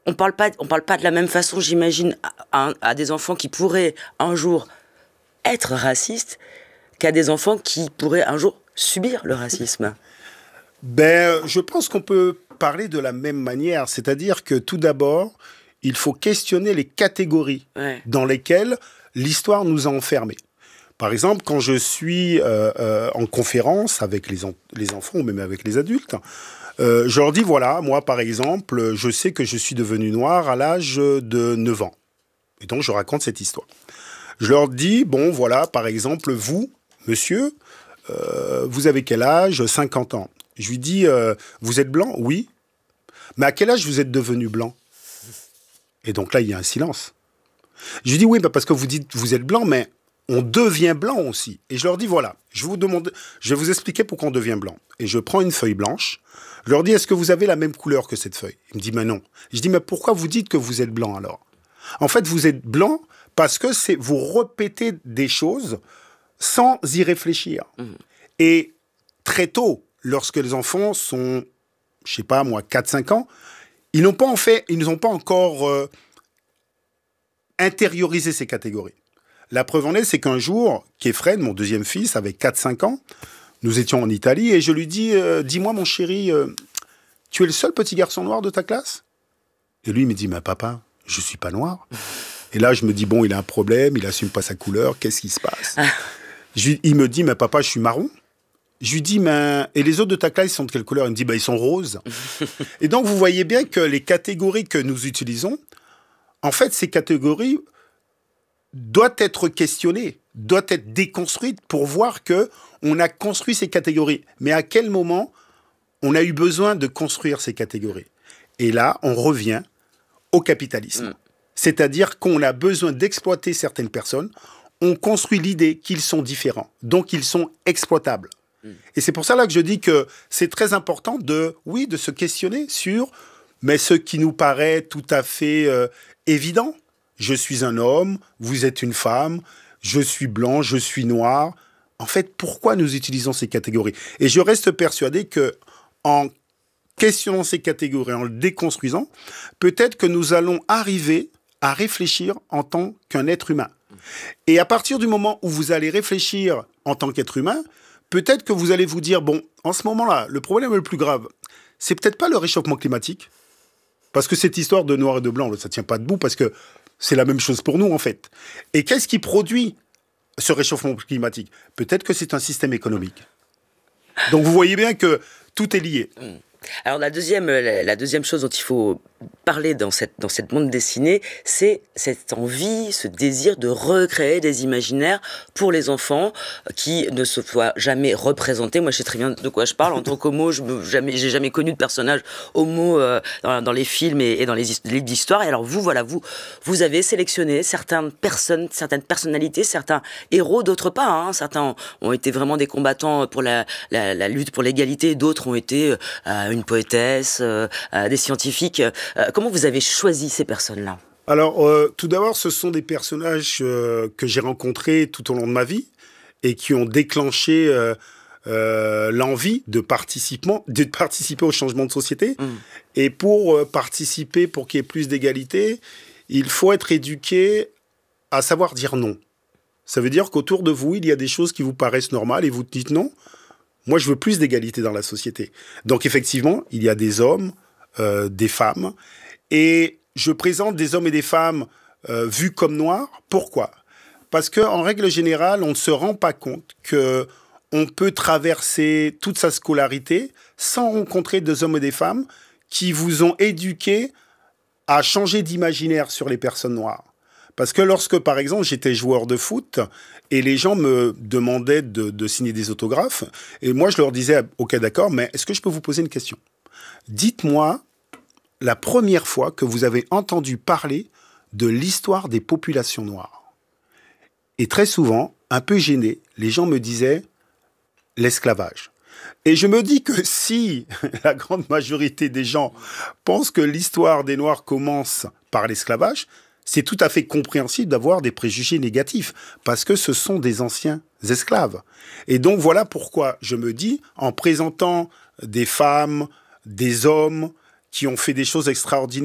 on parle pas de la même façon, j'imagine, à des enfants qui pourraient un jour être racistes qu'à des enfants qui pourraient un jour subir le racisme. Je pense qu'on peut parler de la même manière, c'est-à-dire que tout d'abord, il faut questionner les catégories dans lesquelles l'histoire nous a enfermés. Par exemple, quand je suis en conférence avec les enfants ou même avec les adultes, je leur dis, voilà, moi par exemple, je sais que je suis devenu noir à l'âge de 9 ans. Et donc je raconte cette histoire. Je leur dis, bon voilà, par exemple, vous, monsieur, vous avez quel âge ? 50 ans. Je lui dis, vous êtes blanc ? Oui. Mais à quel âge vous êtes devenu blanc ? Et donc là, il y a un silence. Je lui dis, oui, parce que vous dites, vous êtes blanc, mais on devient blanc aussi. Et je leur dis, voilà, je vais vous expliquer pourquoi on devient blanc. Et je prends une feuille blanche. Je leur dis, est-ce que vous avez la même couleur que cette feuille ? Il me dit, mais non. Je dis, mais pourquoi vous dites que vous êtes blanc alors ? En fait, vous êtes blanc parce que vous répétez des choses sans y réfléchir. Et très tôt, lorsque les enfants sont, je sais pas moi, 4-5 ans, ils n'ont pas encore intériorisé ces catégories. La preuve en est, c'est qu'un jour, Kefren, mon deuxième fils, avec 4-5 ans, nous étions en Italie et je lui dis, dis-moi mon chéri, tu es le seul petit garçon noir de ta classe ? Et lui, il me dit, mais papa, je suis pas noir. Et là, je me dis, bon, il a un problème, il assume pas sa couleur, qu'est-ce qui se passe ? Il me dit, mais papa, je suis marron. Je lui dis, mais et les autres de ta classe, ils sont de quelle couleur ? Il me dit, ils sont roses. Et donc, vous voyez bien que les catégories que nous utilisons, en fait, ces catégories doivent être questionnées, doivent être déconstruites pour voir qu'on a construit ces catégories. Mais à quel moment on a eu besoin de construire ces catégories ? Et là, on revient au capitalisme. C'est-à-dire qu'on a besoin d'exploiter certaines personnes. On construit l'idée qu'ils sont différents, donc ils sont exploitables. Et c'est pour ça là que je dis que c'est très important de se questionner sur ce qui nous paraît tout à fait évident. Je suis un homme, vous êtes une femme, je suis blanc, je suis noir. En fait, pourquoi nous utilisons ces catégories ? Et je reste persuadé que en questionnant ces catégories, en le déconstruisant, peut-être que nous allons arriver à réfléchir en tant qu'un être humain. Et à partir du moment où vous allez réfléchir en tant qu'être humain, peut-être que vous allez vous dire, bon, en ce moment-là, le problème le plus grave, c'est peut-être pas le réchauffement climatique, parce que cette histoire de noir et de blanc, ça tient pas debout, parce que c'est la même chose pour nous, en fait. Et qu'est-ce qui produit ce réchauffement climatique ? Peut-être que c'est un système économique. Donc vous voyez bien que tout est lié. Alors la deuxième chose dont il faut parler dans cette bande dessinée, c'est cette envie, ce désir de recréer des imaginaires pour les enfants qui ne se soient jamais représentés. Moi, je sais très bien de quoi je parle. En tant qu'homo, j'ai jamais connu de personnage homo dans les films et dans les livres d'histoire. Et alors vous avez sélectionné certaines personnes, certaines personnalités, certains héros, d'autres pas. Hein. Certains ont été vraiment des combattants pour la lutte pour l'égalité, d'autres ont été une poétesse, des scientifiques. Comment vous avez choisi ces personnes-là ? Alors, tout d'abord, ce sont des personnages que j'ai rencontrés tout au long de ma vie et qui ont déclenché l'envie de participer au changement de société. Et pour participer, pour qu'il y ait plus d'égalité, il faut être éduqué à savoir dire non. Ça veut dire qu'autour de vous, il y a des choses qui vous paraissent normales et vous dites non. Moi, je veux plus d'égalité dans la société. Donc, effectivement, il y a des hommes, des femmes. Et je présente des hommes et des femmes vus comme noirs. Pourquoi ? Parce qu'en règle générale, on ne se rend pas compte qu'on peut traverser toute sa scolarité sans rencontrer des hommes et des femmes qui vous ont éduqué à changer d'imaginaire sur les personnes noires. Parce que lorsque, par exemple, j'étais joueur de foot et les gens me demandaient de signer des autographes, et moi, je leur disais, OK, d'accord, mais est-ce que je peux vous poser une question ? Dites-moi la première fois que vous avez entendu parler de l'histoire des populations noires. Et très souvent, un peu gêné, les gens me disaient l'esclavage. Et je me dis que si la grande majorité des gens pensent que l'histoire des Noirs commence par l'esclavage, c'est tout à fait compréhensible d'avoir des préjugés négatifs, parce que ce sont des anciens esclaves. Et donc voilà pourquoi je me dis, en présentant des femmes, des hommes qui ont fait des choses extraordinaires,